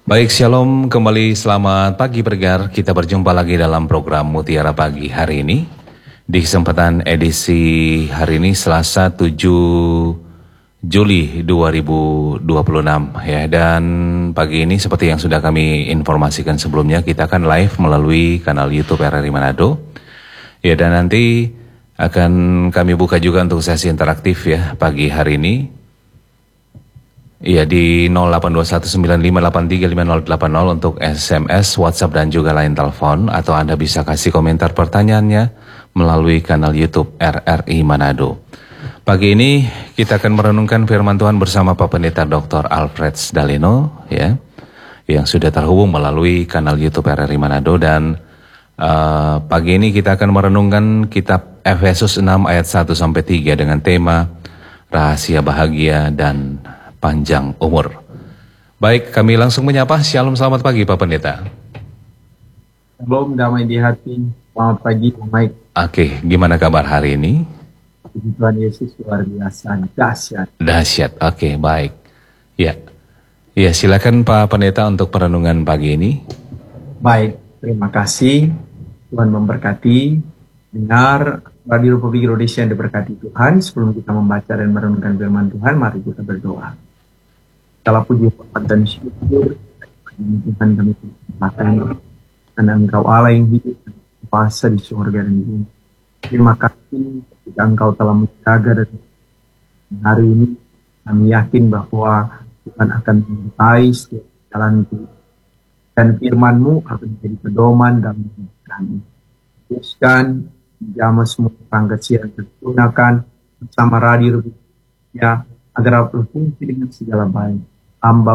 Baik, Shalom, kembali selamat pagi pendengar. Kita berjumpa lagi dalam program Mutiara Pagi hari ini. Di kesempatan edisi hari ini Selasa 7 Juli 2026 ya. Dan pagi ini seperti yang sudah kami informasikan sebelumnya, kita akan live melalui kanal YouTube RRI Manado. Ya, dan nanti akan kami buka juga untuk sesi interaktif ya pagi hari ini. Iya, di 082195835080 untuk SMS, WhatsApp dan juga lain telepon, atau Anda bisa kasih komentar pertanyaannya melalui kanal YouTube RRI Manado. Pagi ini kita akan merenungkan firman Tuhan bersama Pak Pendeta Dr. Alfred Daleno ya, yang sudah terhubung melalui kanal YouTube RRI Manado. Dan pagi ini kita akan merenungkan kitab Efesus 6 ayat 1-3 dengan tema rahasia bahagia dan panjang umur. Baik, kami langsung menyapa. Shalom, selamat pagi Pak Pendeta. Shalom, damai di hati. Selamat pagi, Mike. Oke, gimana kabar hari ini? Puji Tuhan Yesus luar biasa, dahsyat. Dahsyat, oke, baik. Ya, silakan Pak Pendeta untuk perenungan pagi ini. Baik, terima kasih. Tuhan memberkati. Dengar Radio Republik Indonesia yang diberkati Tuhan. Sebelum kita membaca dan merenungkan firman Tuhan, mari kita berdoa. Segala puji hormat dan syukur Tuhan kami persilakan, karena Engkau Allah yang hidup dan kuasa di surga dan di bumi. Terima kasih ketika Engkau telah menjaga, dan hari ini kami yakin bahwa Tuhan akan menyertai setiap jalan itu, dan firman-Mu akan menjadi pedoman dalam hidup kami. Teruskan menjamah semua perangkat siar yang digunakan bersama Radio Republik Indonesia agar berfungsi dengan segala baik. Hamba